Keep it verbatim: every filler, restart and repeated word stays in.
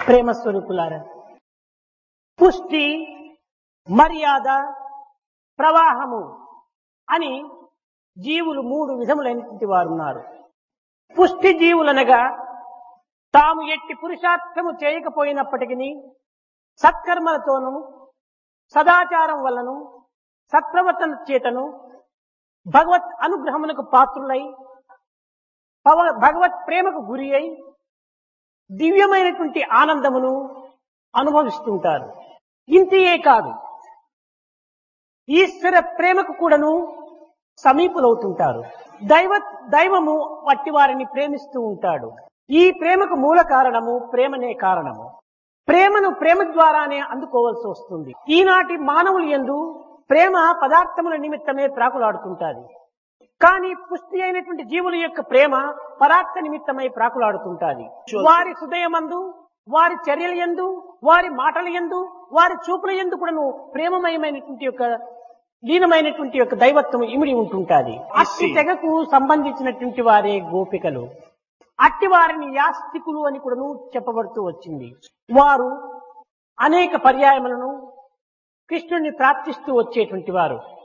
ప్రేమ స్వరూపులారా, పుష్టి, మర్యాద, ప్రవాహము అని జీవులు మూడు విధములైనటువంటి వారు ఉన్నారు. పుష్టి జీవులనగా తాము ఎట్టి పురుషార్థము చేయకపోయినప్పటికీ సత్కర్మలతోనూ సదాచారం వల్లను సత్ప్రవర్తన చేతను భగవత్ అనుగ్రహమునకు పాత్రులై పవ- భగవత్ ప్రేమకు గురి అయి దివ్యమైనటువంటి ఆనందమును అనుభవిస్తుంటారు. ఇంతియే కాదు, ఈశ్వర ప్రేమకు కూడాను సమీపులవుతుంటారు. దైవ దైవము వట్టి వారిని ప్రేమిస్తూ ఉంటాడు. ఈ ప్రేమకు మూల కారణము ప్రేమనే కారణము. ప్రేమను ప్రేమ ద్వారానే అందుకోవాల్సి వస్తుంది. ఈనాటి మానవులు యందు ప్రేమ పదార్థముల నిమిత్తమే ప్రాకులాడుతుంటాది. కానీ పుష్టి అయినటువంటి జీవుల యొక్క ప్రేమ పరార్థ నిమిత్తమై ప్రాకులాడుతుంటాది. వారి హృదయమందు, వారి చర్యల యందు, వారి మాటల యందు, వారి చూపుల యందు కూడాను ప్రేమమయమైనటువంటి యొక్క లీనమైనటువంటి యొక్క దైవత్వం ఇమిడి ఉంటుంటాది. అట్టి తెగకు సంబంధించినటువంటి వారే గోపికలు. అట్టి వారిని యాస్తికులు అని కూడాను చెప్పబడుతూ వచ్చింది. వారు అనేక పర్యాయములను కృష్ణుని ప్రార్థిస్తూ వచ్చేటువంటి వారు.